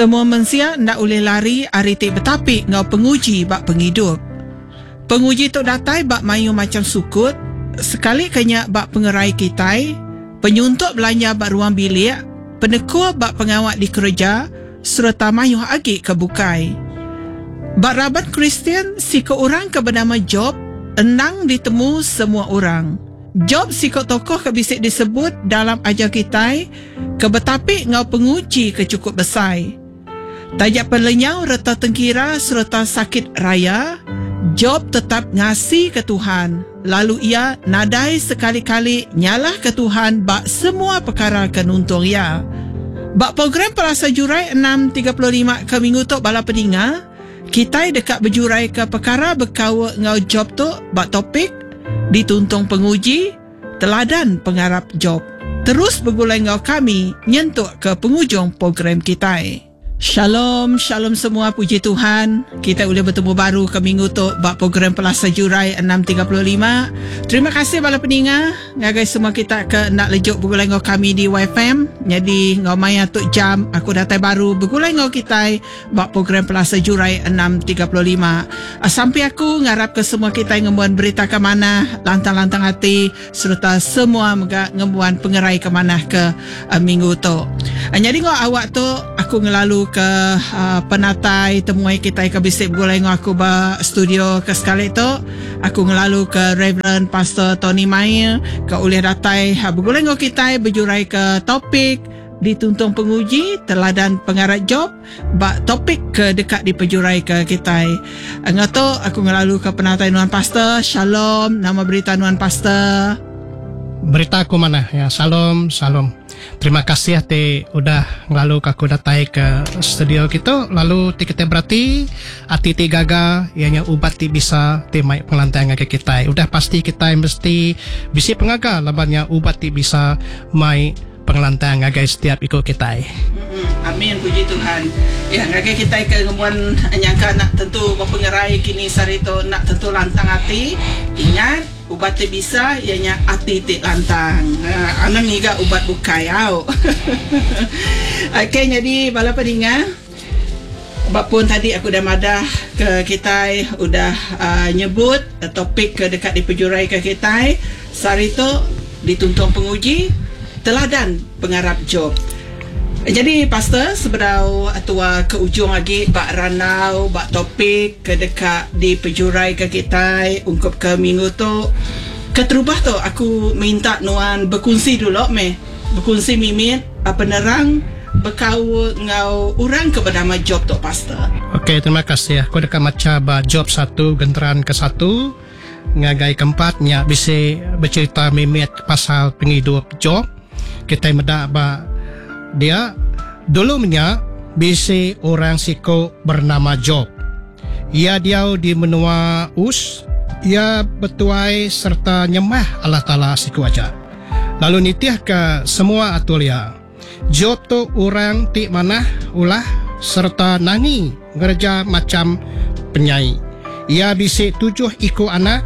Semua manusia nak boleh lari aritik betapik ngau penguji bak penghidup. Penguji tu datai bak mayu macam sukut, sekali kanya bak pengerai kitai, penyuntuk belanja bak ruang bilik, penekur bak pengawat di kerja, serta mayu agi ke bukai. Bak rabat Kristian, si ke orang ke bernama Job, enang ditemu semua orang. Job si ke tokoh ke bisik disebut dalam ajar kitai, ke betapik ngau penguji ke cukup besar. Tajak pelenyau reta tengkira serta sakit raya, Job tetap ngasih ke Tuhan. Lalu ia nadai sekali-kali nyalah ke Tuhan bak semua perkara kenuntung ia. Bak program Perasa Jurai 6.35 ke minggu tu bala peninga, kita dekat berjurai ke perkara berkawa ngau Job tu bak topik dituntung penguji, teladan pengharap Job. Terus bergulai ngau kami nyentuk ke penghujung program kita. Shalom, shalom semua, puji Tuhan. Kita boleh bertemu baru ke minggu tu bak program Perasa Jurai 6.35. Terima kasih bala peninga. Ngagai semua kita ke nak lejuk bergulai ngau kami di YFM. Jadi ngau maya tuk jam aku datai baru bergulai ngau kita bak program Perasa Jurai 6.35. Sampai aku ngarap ke semua kita ngembuan berita ke mana, lantang-lantang hati serta semua ngembuan pengerai ke mana ke minggu tu. Jadi ngau awak tu aku ngelalu ke penatai temuai kita ke bisik bergulai ngau aku ba studio ke sekali tu. Aku ngelalu ke Reverend Pastor Tony Mayer ke oleh datai bergulai ngau kita berjurai ke topik dituntung penguji, teladan pengarap Job, bak topik ke dekat di penjurai ke kita. Ngato aku ngelalu ke penatai Nuan Pastor. Shalom, nama berita Nuan Pastor. Berita aku mana ya, salam. Terima kasih te udah ngelalu aku datai ke studio kita. Lalu kita berarti ati ti gaga ianya ubat ti bisa ti mai pengelantai ke kita. Udah pasti kita mesti bisi pengaga labannya ubat ti bisa mai pengelantai ngagai setiap ikut kita. Amin, puji Tuhan. Ya, ngagai kita ke ngembuan nyangka nak tentu mempengerai kini sarito nak tentu lantang hati. Ingat ubat ti bisa ianya ati ti lantang. Anang niga ubat bukai au. Okey, jadi bala peninga, pun tadi aku dah madah ke kita udah nyebut topik ke dekat di penjurai ke kita. Sarito dituntung penguji, teladan pengharap Job. Jadi pastor seberau tua ke ujung lagi bak ranau bak topik ke dekat di penjurai ke kita ungkup ke minggu tu keterubah tu aku minta Nuan berkongsi dulu berkongsi mimit penerang berkau ngau orang ke bernama Job tu pastor. Okey, terima kasih. Aku dekat macam Job 1 genteran ke 1 ngagai keempatnya bisa bercerita mimit pasal penghidup Job. Kita medak ba dia dulunya bisa orang siko bernama Job. Ia dia di menua Us, ia bertuai serta nyembah Allah Ta'ala siku aja. Lalu nitiah ke semua atulia. Job tu orang ti manah ulah serta nangi ngerja macam penyai. Ia bisa 7 ikut anak,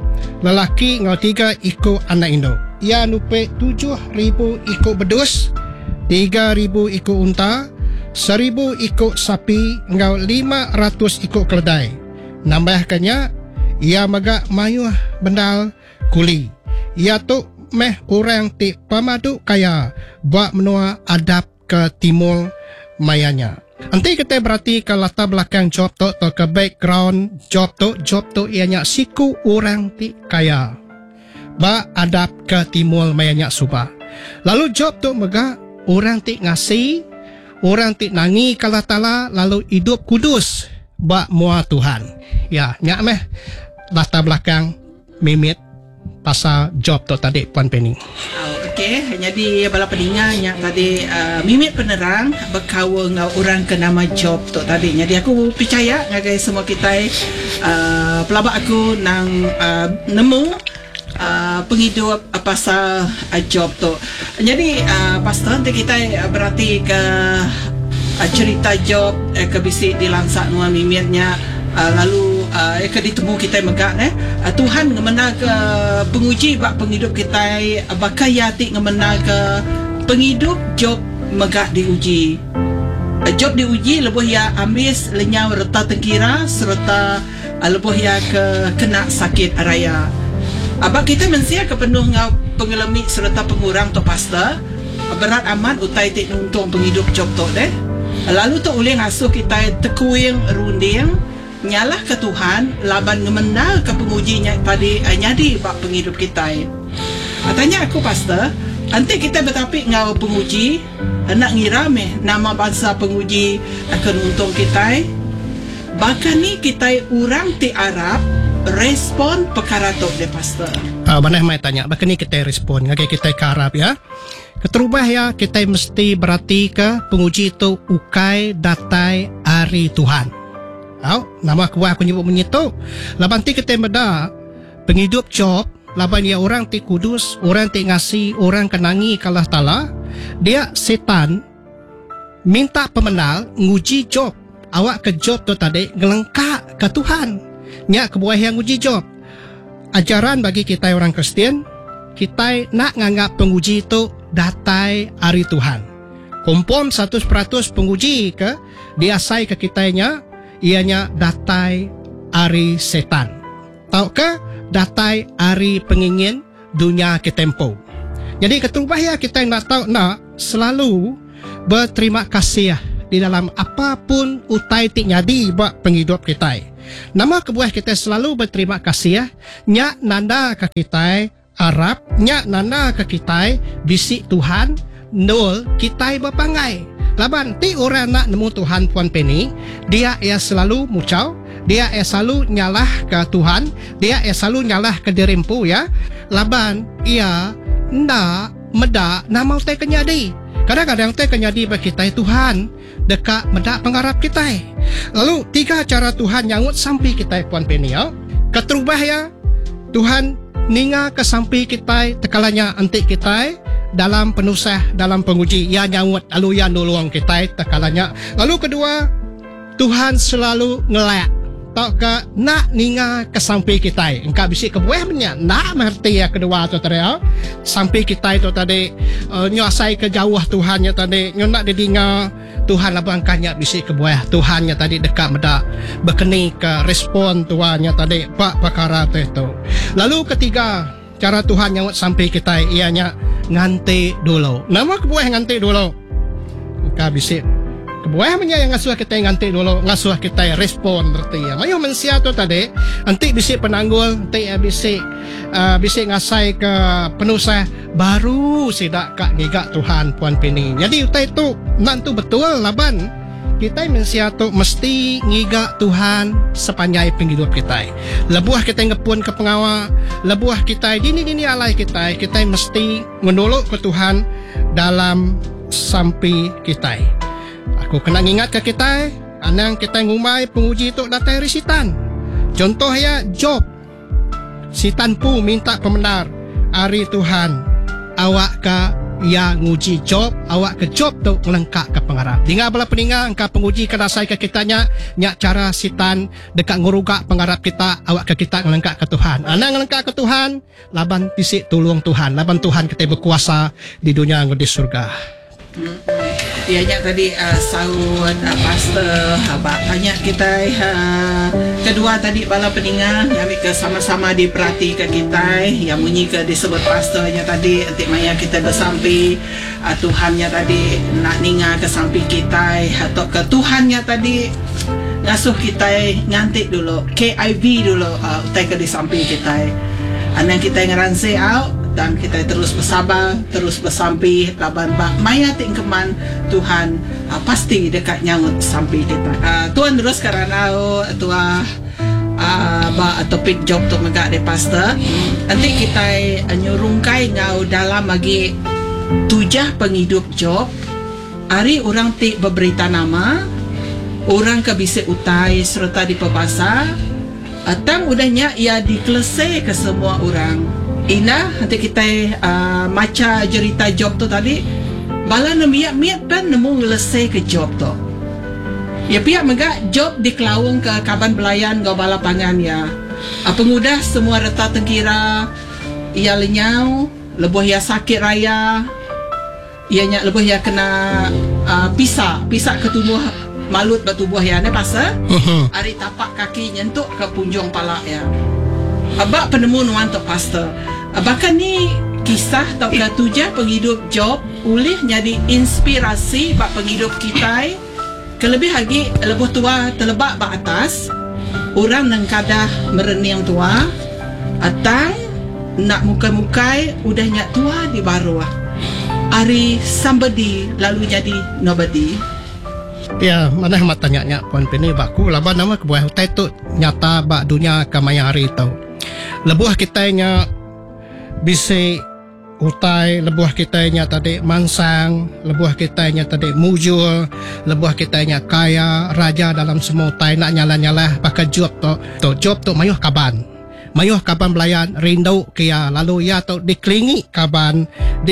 lelaki ngau 3 ikut anak Indo. Ia nupe 7,000 ikut bedus, 3,000 ikut unta, 1,000 ikut sapi, ngau 500 ikut keledai. Nambahkannya, ia magak mayuh bendal kuli. Ia tu meh orang ti pamadu kaya, buat menua adab ke timur mayanya. Nanti kita berarti ke latar belakang Job tu, atau ke background Job tu ianya siku orang ti kaya, ba adab ke timur mayanya subah. Lalu Job tu megak orang ti ngasih, orang ti nangi kala tala, lalu hidup kudus ba mua Tuhan. Ya, nyak meh latar belakang mimit pasal Job tu tadi Puan Penny. Okey, jadi bala peninganya tadi mimit penerang berkawa ngau orang ke nama Job tu tadi. Jadi aku percaya ngagai semua kita pelabak aku nang nemu penghidup pasal Job tu. Jadi pastor nanti kita berarti ke cerita Job ke bisik dilangsak nuan mimitnya lalu ke ditemu kita megak Tuhan ngemena ke penguji bak penghidup kita bakayati ngemena ke penghidup Job megak diuji. job diuji lebuh ya amis lenyau reta tengkira serta lebuh ya kena sakit raya. Abang kita mensia kepenuh ngau pengelami serta pengurang to pasta berat amat utai tik nuntung penghidup job to deh. Lalu tu ulih asuh kita tekuing runding nyalah ke Tuhan laban ngemendal ke pengujinya tadi nyadi bak penghidup kita. Tanya aku pasta, nanti kita bertapik ngau penguji nak ngira nama bangsa penguji akan untung kita. Bahkan ni kita orang ti Arab respon perkara tu de pastor. Mana mai tanya, bahkan ni kita respon ngagai kita ke Arab ya. Keterubah ya kita mesti berarti ke penguji tu ukai datai ari Tuhan. Nama aku nyebut menyitu. Laban ti kita meda penghidup job, laban ya orang ti kudus, orang ti ngasih, orang kenangi kalah tala. Dia setan minta pemenal nguji job. Awak ke job tu tadi ngelengkak ke Tuhan. Nyak kebuah yang nguji job. Ajaran bagi kita orang Kristian, kita nak nganggap penguji itu datai ari Tuhan. Kompom 100% penguji ke diasai ke kitanya, ianya datai ari setan. Tahu ke datai ari pengingin dunia ketempo. Jadi keterubah ya kita nak tahu nak selalu berterima kasih di dalam apapun utai tik nyadi buat penghidup kita. Nama kebuah kita selalu berterima kasih nyak nanda ke kita Arab, nyak nanda ke kita bisik Tuhan, nol kita berpangai. Laban ti orang nak nemu Tuhan Puan Penny, dia selalu mucau, dia selalu nyalah ke Tuhan, dia selalu nyalah ke dirimpu ya. Laban ia ndak meda nama utai kenyadi. Kadang-kadang teh kenyadi bagi kita Tuhan dekat medak pengharap kita. Lalu 3 cara Tuhan nyangut sampai kita Puan Penny ya. Keterubah ya Tuhan ninga ke sampai kita tekalanya antik kita dalam penusah dalam penguji ya nyangut lalu ya nolong kita tekalanya. Lalu kedua Tuhan selalu ngelak tak ke nak ninga ke sampai kita. Engkau bisik kebuahnya nak mengerti ya kedua tu tadi ya. Sampai kita itu tadi nyasai ke jauh Tuhannya tadi nak didinga Tuhan labangkannya bisik kebuah Tuhannya tadi dekat medak berkeni ke respon Tuhannya tadi pak perkara itu. Lalu ketiga cara Tuhan yang sampai kita ianya nganti dulu. Nama kebuah nganti dulu. Engkau bisik kebuah yang ngasuh kita nganti dulu, ngasuh kita respon berarti ya. Mayo mensia tu tadi, nanti bisik penanggul, nanti bisik ngasai ke penusah baru sidak kak ngigak Tuhan Puan Penny. Jadi utai tu nantu betul laban kita mensia tu mesti ngigak Tuhan sepanjang penghidup kita. Lebuah kita ngepun ke pengawal, lebuah kita dini alai kita mesti menolak ke Tuhan dalam sampai kita. Aku kena ingat ke kita, anang kita ngumai penguji itu datai risitan. Contoh ya Job. Sitan pu minta pemenar, ari Tuhan, awak ke ya nguji Job, awak ke Job tu ngelengkak ke pengharap. Dengar bala peninga, engkau penguji kena sai ke kitanya, nyak cara sitan dekat ngurugak pengharap kita, awak ke kita ngelengkak ke Tuhan. Anang ngelengkak ke Tuhan, laban bisik tolong Tuhan, laban Tuhan kita berkuasa di dunia di surga. Ianya tadi sahut pastor tanya kita kedua tadi bala peninga yang ke sama-sama diperhati ke kita yang bunyi ke disebut pastornya tadi antik maya kita bersampai Tuhannya tadi nak ninga ke samping kita atau ke Tuhannya tadi ngasuh kita ngantik dulu KIV dulu utai ke di samping kita anang kita ngeransi out dan kita terus bersabar, terus bersampai laban bak maya tingkeman Tuhan pasti dekat nyangut sampai kita. Tuhan terus karena tua topik job tu megak de pastor. Nanti kita nyurungkai ngau dalam bagi tujah penghidup job. Hari orang ti berberita nama, orang ke bisik utai serta di pebasa. Atang udahnya ia dikelesai ke semua orang. Ina nanti kita maca cerita job tu tadi bala nemiak-miak kan nemu ngelesai ke job tu ya pihak megak job di kelawung ke kaban belayan gau bala pangan ya pengudah semua reta tengkira ia lenyau lebuh ya sakit raya ianya lebih ya kena pisah ke tubuh malut bertubuh ya ne pasal hari tapak kaki nyentuk ke punjung pala ya. Abak penemu nuan tok pastor. Bahkan ni kisah atau katuja penghidup Job ulih jadi inspirasi bak penghidup kita. Kelebih lagi lebih tua terlebak bak atas. Orang nang kadah merening tua atang nak muka-mukai udah nyak tua di bawah. Ari somebody lalu jadi nobody. Ya, mana mata tanya puan Penny baku laban nama kebuah hutai tu nyata bak dunia kamaya hari tau. Lebuh kitanya bisa utai, lebuh kitanya tadi mansang, lebuh kitanya tadi mujur, lebuh kitanya kaya, raja dalam semua utai nak nyala-nyala pakai job tu mayuh kaban belayan rindu kia lalu ya tu diklingi kaban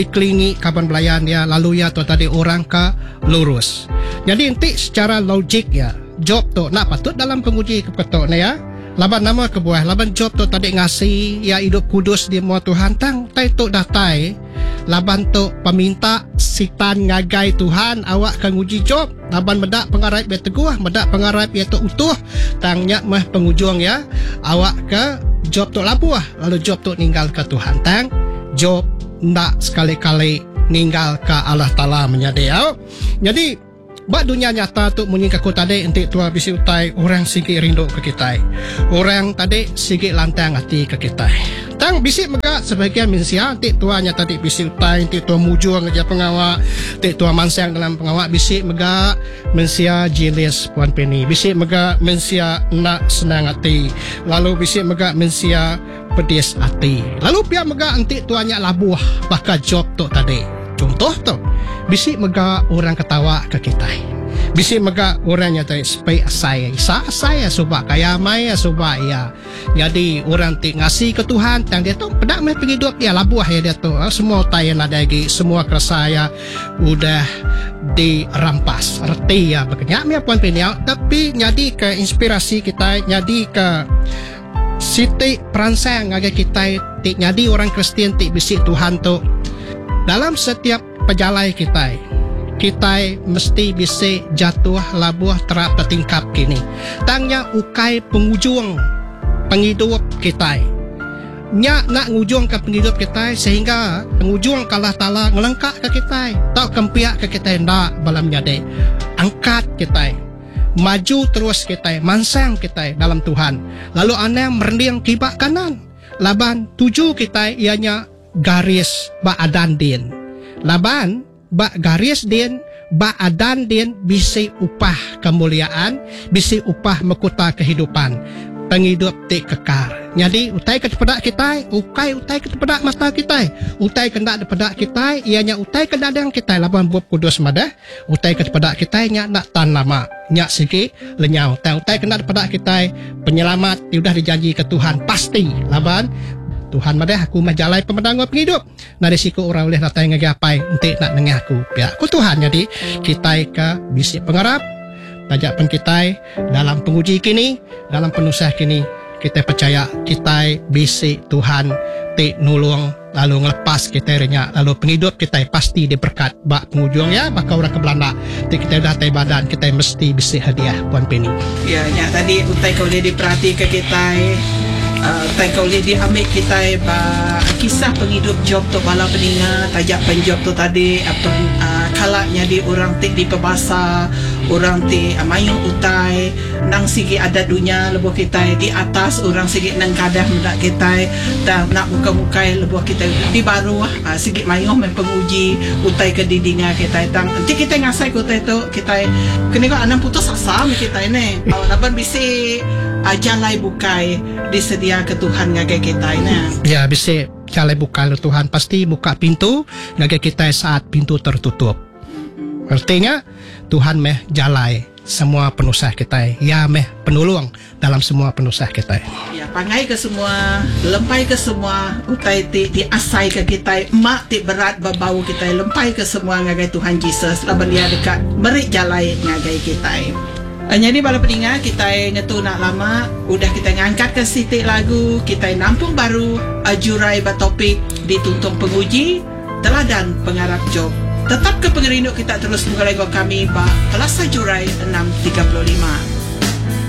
belayan ya lalu ya tu tadi orang ke lurus. Jadi nanti secara logik ya job tu nak patut dalam penguji kepetok ni ya. Laban nama kebuah laban job tu tadi ngasih ya hidup kudus di mua Tuhan tang tai tu datai laban tu peminta sitan ngagai Tuhan awak kan uji job laban medak pengarap ya teguh medak pengarap ya tu utuh tangnya mah pengujung ya awak ke job tu labuah lalu job tu ninggal ke Tuhan tang job ndak sekali-kali ninggal ke Allah Ta'ala menyadai. Jadi bak dunia nyata tu munyi kaku tadi entik tua bisi utai orang sikit rindu ke kita. Orang tadi sikit lantang hati ke kita. Tang bisi mega sebagian mensia entik tuanya tadi bisi utai entik tua mujur ngeja pengawak, entik tua mansang dalam pengawak bisi mega mensia jealous puan Penny. Bisi mega mensia nak senang hati. Lalu bisi mega mensia pedis hati. Lalu pihak mega entik tuanya labuah bakal job tu tadi. Contoh tu, bisi mega orang ketawa ke kita. Bisi mega orang yang tadi supaya saya subak kaya maya subak ya. Jadi orang ti ngasih ke Tuhan, tang dia tu pedak mai pergi hidup dia labuah ya dia tu. Semua tayan ada lagi, semua kerasaya udah dirampas. Reti ya berkenyak mi puan Penny. Tapi jadi ke inspirasi kita, jadi ke siti peransang agar kita ti jadi orang Kristian ti bisi Tuhan tu. Dalam setiap pejalai kita mesti bisa jatuh labuh terap tertingkap kini. Tangnya ukai pengujung penghidup kita. Nya nak ngujung ke penghidup kita sehingga pengujung kalah tala ngelengkak ke kita. Tak kempiak ke kita ndak balam nyade. Angkat kita. Maju terus kita, mansang kita dalam Tuhan. Lalu anda merending kibak kanan. Laban tuju kita ianya garis ba adan din. Laban ba garis din ba adan din bisi upah kemuliaan, bisi upah mekuta kehidupan. Penghidup ti kekar. Jadi utai kepada kita, utai kepada mata kita, utai kena kepada kita, ianya utai kena dengan kita. Laban buat kudus madah, utai kepada kita nya nak tan lama, nya sikit lenyau. Utai kena kepada kita, penyelamat sudah dijanji ke Tuhan pasti. Laban Tuhan madah aku majalai pemendangan penghidup. Nah risiko orang boleh datang ngagai untuk nak dengar aku. Ya, aku Tuhan jadi kita ke bisi pengarap tajak pen kita dalam penguji kini, dalam penusah kini kita percaya kita bisi Tuhan ti nulung lalu ngelepas kita renya lalu penghidup kita pasti diberkat bak pengujung ya bakal orang ke Belanda ti kita dah tai badan kita mesti bisi hadiah puan Penny. Ya tadi utai kau dia diperhati ke kita. Kau boleh diambil kita kisah penghidup Job tu bala peningat tajak penjob tu tadi apa kalaknya di orang tik di pebasa orang ti mayung utai nang sigi adat dunia lebuh kita di atas orang sigi nang kadah mendak kita dan nak muka-muka lebuh kita di bawah sigi mayung penguji utai ke didinga kita tang nanti kita ngasai kita tu kita kena kau anam putus asa kita ini laban bisi jalai bukai disedia ke Tuhan ngagai kita ini. Ya bisa jalai bukai Tuhan pasti buka pintu ngagai kita saat pintu tertutup. Artinya Tuhan meh jalai semua penusah kita. Ya meh penolong dalam semua penusah kita. Ya pangai ke semua, lempai ke semua, utai ti asai ke kita, mak ti berat babau kita, lempai ke semua ngagai Tuhan Yesus. Laban dia dekat merik jalai ngagai kita. Jadi pada pendengar kita ngetu nak lama udah kita ngangkat ke sitik lagu kita nampung baru ajurai batopik dituntung penguji teladan pengarap Job Tetap ke pengerinduk kita terus mengelego kami ba Pelasa Jurai 6.35.